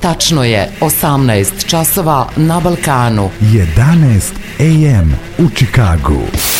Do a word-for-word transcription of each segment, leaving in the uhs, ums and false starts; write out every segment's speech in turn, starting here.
Tačno je osamnaest časova na Balkanu. jedanaest a m u Čikagu.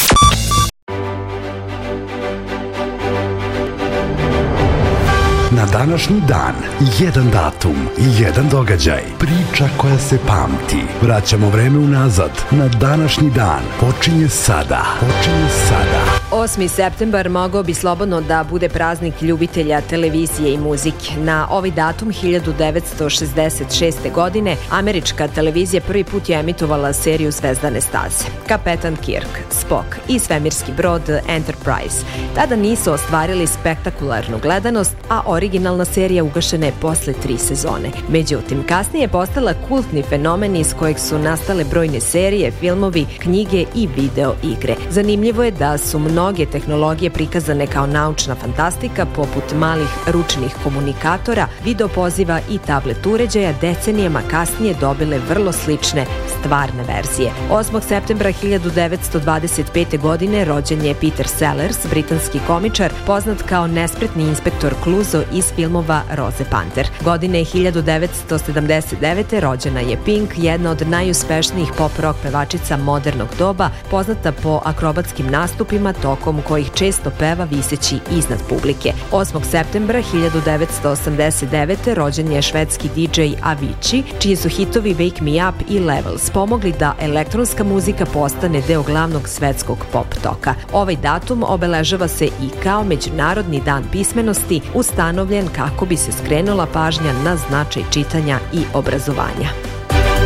Na današnji dan, jedan datum, jedan događaj, priča koja se pamti. Vraćamo vreme unazad. Na današnji dan počinje sada. Počinje sada. osmi septembar mogao bi slobodno da bude praznik ljubitelja televizije i muzike. Na ovaj datum hiljadu devetsto šezdeset šeste. godine američka televizija prvi put je emitovala seriju Zvezdane staze. Kapetan Kirk, Spock i svemirski brod Enterprise tada nisu ostvarili spektakularnu gledanost, a originalna serija ugašena je posle tri sezone. Međutim, kasnije je postala kultni fenomen iz kojeg su nastale brojne serije, filmovi, knjige i video igre. Zanimljivo je da su mnoge tehnologije prikazane kao naučna fantastika, poput malih ručnih komunikatora, video poziva i tablet uređaja, decenijama kasnije dobile vrlo slične stvarne verzije. osmog septembra hiljadu devetsto dvadeset pete. godine rođen je Peter Sellers, britanski komičar, poznat kao nespretni inspektor Kluzo iz filmova Roze Panter. Godine hiljadu devetsto sedamdeset devete. rođena je Pink, jedna od najuspešnijih pop-rock pevačica modernog doba, poznata po akrobatskim nastupima tokom kojih često peva viseći iznad publike. osmog septembra hiljadu devetsto osamdeset devete. rođen je švedski di džej Avicii, čiji su hitovi Wake Me Up i Levels pomogli da elektronska muzika postane deo glavnog svetskog pop toka. Ovaj datum obeležava se i kao Međunarodni dan pismenosti, ustanovljen kako bi se skrenula pažnja na značaj čitanja i obrazovanja.